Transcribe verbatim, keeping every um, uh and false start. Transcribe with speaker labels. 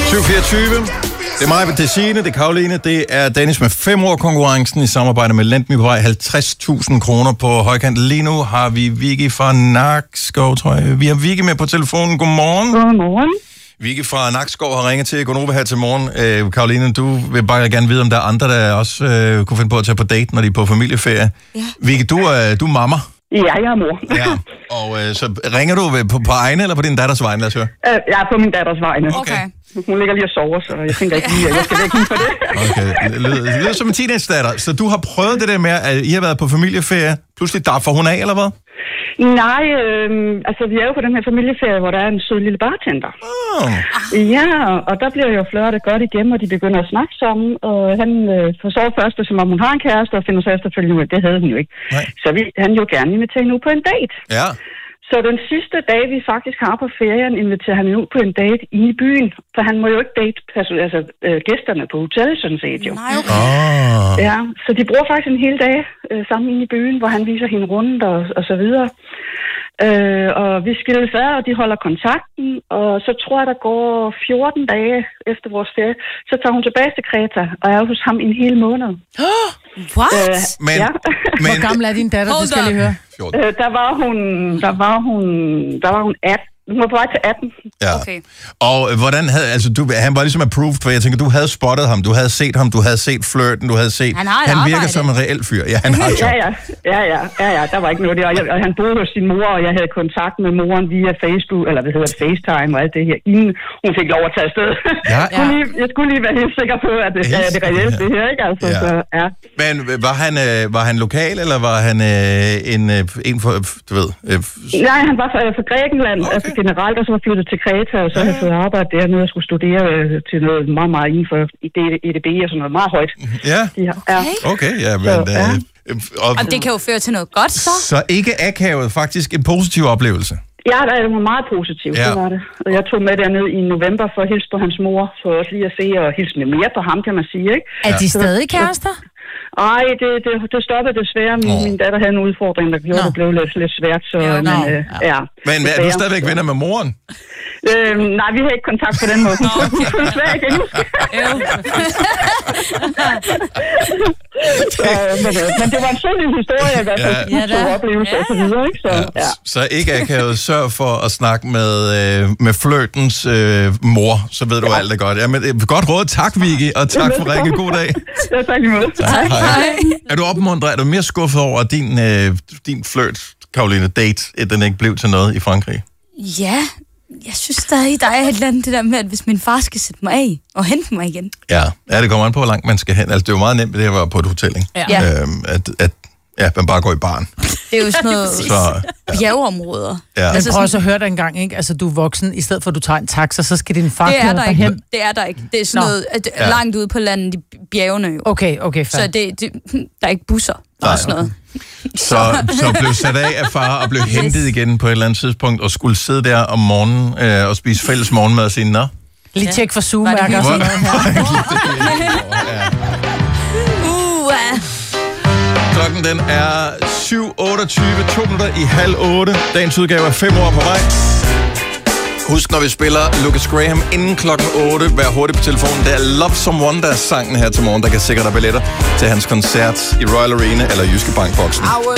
Speaker 1: syv fireogtyve. Det er mig, det er Signe, det er Karoline, det er Dennis med fem år konkurrencen i samarbejde med Lendme på vej. halvtreds tusind kroner på højkant. Lige nu har vi Vicky fra Nakskov, tror jeg. Vi har Vicky med på telefonen. Godmorgen.
Speaker 2: Godmorgen.
Speaker 1: Vicky fra Nakskov har ringet til Gonova her til morgen. Øh, Karoline, du vil bare gerne vide, om der er andre, der også øh, kunne finde på at tage på date, når de er på familieferie. Ja. Vicky, du er, du er mamma.
Speaker 2: Ja, jeg er mor.
Speaker 1: Ja, og øh, så ringer du på, på egne eller på din datters vegne, lad os høre?
Speaker 2: Øh, jeg er på min datters vegne.
Speaker 1: Okay.
Speaker 2: Hun ligger lige og sover, så jeg tænker ikke lige, at jeg skal væk hende for det.
Speaker 1: Okay, det lyder, det lyder som en teenage-datter. Så du har prøvet det der med, at I har været på familieferie. Pludselig daffer hun af, eller hvad?
Speaker 2: Nej, øh, altså vi er jo på den her familieferie, hvor der er en sød lille bartender.
Speaker 1: Oh.
Speaker 2: Ja, og der bliver jo flirtet godt igennem, og de begynder at snakke sammen. Og han øh, forstår først, som om hun har en kæreste, og finder sig efterfølgende ud af, det havde hun jo ikke. Nej. Så vi, han jo gerne inviterer hende ud på en date.
Speaker 1: Ja.
Speaker 2: Så den sidste dag, vi faktisk har på ferien, inviterer han ud på en date inde i byen. For han må jo ikke date altså, øh, gæsterne på hotellet, sådan set jo.
Speaker 3: Nej, okay.
Speaker 1: Oh.
Speaker 2: Ja, så de bruger faktisk en hel dag øh, sammen inde i byen, hvor han viser hende rundt og, og så videre. Øh, og vi skilles ad, og de holder kontakten, og så tror jeg, der går fjorten dage efter vores ferie, så tager hun tilbage til Kreta, og er hos ham en hel måned.
Speaker 3: What?
Speaker 2: Øh,
Speaker 1: Men,
Speaker 2: ja.
Speaker 1: men,
Speaker 4: Hvor gammel er din datter, det skal jeg lige høre?
Speaker 2: øh, der var hun, der var hun, der var hun atten. Hun var på vej til atten.
Speaker 1: Ja.
Speaker 3: Okay.
Speaker 1: Og øh, hvordan havde, altså du, han var ligesom approved, for jeg tænker, du havde spottet ham, du havde set ham, du havde set flirten, du havde set...
Speaker 3: Han har et
Speaker 1: Han virker
Speaker 3: arbejde.
Speaker 1: som en reel fyr. Ja, han har et job.
Speaker 2: Ja, ja, ja, ja, ja, ja, der var ikke noget der. Og, jeg, og han boede hos sin mor, og jeg havde kontakt med moren via Facebook, eller hvad hedder det, FaceTime og alt det her, inden hun fik lov at tage afsted.
Speaker 1: Ja.
Speaker 2: Jeg skulle lige, jeg skulle lige være helt sikker på, at det,
Speaker 1: Helt
Speaker 2: er det reelt, det her, ikke? Altså,
Speaker 1: Ja.
Speaker 2: så, ja.
Speaker 1: Men øh, var han, øh, var han lokal, eller var han øh, en, øh, en for, du ved... Øh,
Speaker 2: Nej, han var fra, fra Grækenland,
Speaker 1: Okay.
Speaker 2: okay. altså generelt, og så var flyttet til Kreta, og så havde jeg fået arbejde dernede og skulle studere øh, til noget meget, meget inden for E D B og sådan noget meget højt.
Speaker 1: ja,
Speaker 2: De har, ja.
Speaker 1: okay, ja, men...
Speaker 2: Så, ja.
Speaker 1: Øh, og,
Speaker 3: Og det kan jo føre til noget godt, så.
Speaker 1: så ikke akavet, faktisk en positiv oplevelse.
Speaker 2: Ja, det var meget positivt,
Speaker 1: Ja.
Speaker 2: det var det. Og jeg tog med derned i november for at hilse på hans mor, for også lige at se og hilse med mere på ham, kan man sige, ikke?
Speaker 4: Er de stadig kærester?
Speaker 2: Ej, det, det, det stoppede desværre. Min,
Speaker 1: Åh.
Speaker 2: min datter havde en udfordring, der gjorde,
Speaker 4: Nå.
Speaker 2: det blev lidt, lidt svært, så...
Speaker 4: Ja,
Speaker 2: men,
Speaker 4: nå.
Speaker 2: øh, ja.
Speaker 1: Men er du
Speaker 2: Desværre.
Speaker 1: stadigvæk venner med moren?
Speaker 2: Øh, nej, vi har ikke kontakt på den måde. Hun kunne desværre ikke endnu. Så, men, øh, men det var en sød lille historie, i hvert fald.
Speaker 1: Ja.
Speaker 2: Ja, ja, oplevelse og så videre, ikke? Så, ja. Ja.
Speaker 1: Så ikke akavet, sørg for at snakke med, øh, med flirtens øh, mor, så ved du ja. alt er godt. Ja, men, øh, godt råd, tak Vicky, og tak for ringe. God dag.
Speaker 2: Ja, tak lige måde.
Speaker 1: Tak. Hej. Er du opmuntret? Er du mere skuffet over at din, øh, din flirt, Karoline, date, at den ikke blev til noget i Frankrig?
Speaker 3: Ja, jeg synes stadig, der er et eller andet det der med, at hvis min far skal sætte mig af og hente mig igen.
Speaker 1: Ja, ja, det kommer an på, hvor langt man skal hen. Altså, det er jo meget nemt, det at være på et hotel, ikke?
Speaker 3: Ja.
Speaker 1: Øhm, at, at ja, man bare går i baren.
Speaker 3: Det er jo sådan noget
Speaker 1: Så, ja.
Speaker 3: bjergeområder.
Speaker 1: Ja.
Speaker 4: Men
Speaker 3: Altså
Speaker 4: prøv
Speaker 3: sådan,
Speaker 4: så høre dig engang, ikke? Altså, du er voksen, i stedet for at du tager en taxa, så skal din far
Speaker 3: det er
Speaker 4: køre
Speaker 3: der
Speaker 4: dig
Speaker 3: ikke.
Speaker 4: hen.
Speaker 3: Det er der ikke. Det er sådan
Speaker 4: Nå.
Speaker 3: noget at,
Speaker 1: Ja.
Speaker 3: langt ude på landet i bjergene jo.
Speaker 4: Okay, okay, fair.
Speaker 3: Så det, det, der er ikke busser
Speaker 1: Nej,
Speaker 3: og sådan noget.
Speaker 1: Så, så blev sat af af far og blev hentet igen på et eller andet tidspunkt, og skulle sidde der om morgenen øh, og spise fælles morgenmad og sige, nå.
Speaker 4: Lige tjek for
Speaker 3: Var det
Speaker 4: sugemærker og sådan noget her.
Speaker 1: Ja.
Speaker 3: Uh, uh.
Speaker 1: Klokken den er syv otteogtyve, to minutter i halv otte. Dagens udgave er fem år på vej. Husk, når vi spiller Lucas Graham inden klokken otte, vær hurtig på telefonen. Det er Love Someone, der er sangen her til morgen, der kan sikre dig billetter til hans koncert i Royal Arena eller Jyske Bank-boksen.
Speaker 5: I was